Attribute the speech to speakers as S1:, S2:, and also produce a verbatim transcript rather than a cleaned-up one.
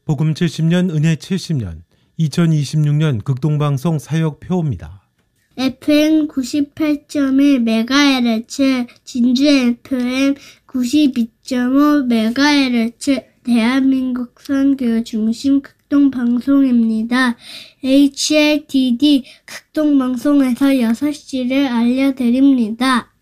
S1: 복음 칠십 년, 은혜 칠십 년, 이천이십육 년 극동방송 사역표입니다.
S2: 에프엠 구십팔 점 일 메가헤르츠, 진주 에프엠 구십이 점 오 메가헤르츠, 대한민국 선교 중심 극동방송입니다. 에이치엘티디 극동방송에서 여섯 시를 알려드립니다.